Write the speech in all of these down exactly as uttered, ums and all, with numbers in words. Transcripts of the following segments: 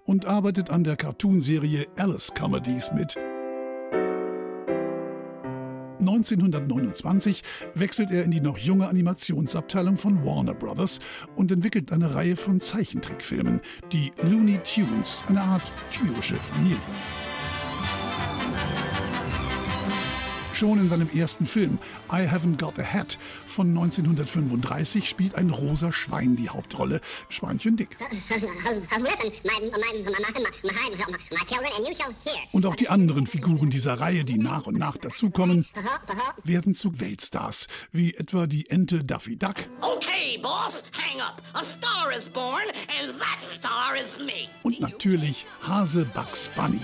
und arbeitet an der Cartoonserie Alice Comedies mit. neunzehnhundertneunundzwanzig wechselt er in die noch junge Animationsabteilung von Warner Brothers und entwickelt eine Reihe von Zeichentrickfilmen, die Looney Tunes, eine Art tyrische Familie. Schon in seinem ersten Film I Haven't Got a Hat von neunzehnhundertfünfunddreißig spielt ein rosa Schwein die Hauptrolle, Schweinchen Dick. Und auch die anderen Figuren dieser Reihe, die nach und nach dazukommen, werden zu Weltstars, wie etwa die Ente Daffy Duck. Okay, boss, hang up. A star is born and that star is me. Und natürlich Hase Bugs Bunny.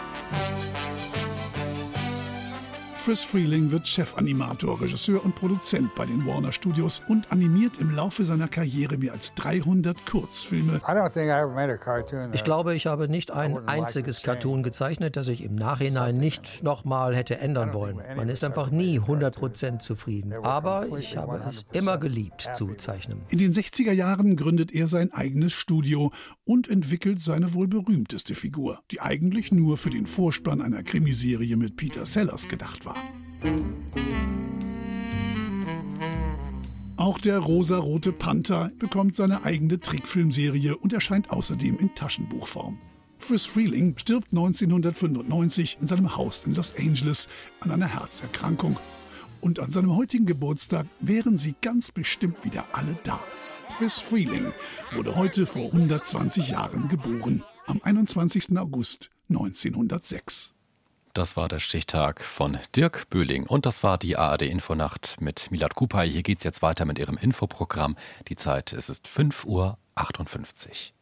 Friz Freleng wird Chefanimator, Regisseur und Produzent bei den Warner Studios und animiert im Laufe seiner Karriere mehr als dreihundert Kurzfilme. Ich glaube, ich habe nicht ein einziges Cartoon gezeichnet, das ich im Nachhinein nicht nochmal hätte ändern wollen. Man ist einfach nie hundert Prozent zufrieden. Aber ich habe es immer geliebt zu zeichnen. In den sechziger Jahren gründet er sein eigenes Studio und entwickelt seine wohl berühmteste Figur, die eigentlich nur für den Vorspann einer Krimiserie mit Peter Sellers gedacht war. Auch der rosarote Panther bekommt seine eigene Trickfilmserie und erscheint außerdem in Taschenbuchform. Friz Freleng stirbt neunzehnhundertfünfundneunzig in seinem Haus in Los Angeles an einer Herzerkrankung. Und an seinem heutigen Geburtstag wären sie ganz bestimmt wieder alle da. Friz Freleng wurde heute vor hundertzwanzig Jahren geboren, am einundzwanzigsten August neunzehnhundertsechs. Das war der Stichtag von Dirk Böhling und das war die A R D-Infonacht mit Milad Kupay. Hier geht's jetzt weiter mit Ihrem Infoprogramm. Die Zeit, es ist fünf Uhr achtundfünfzig.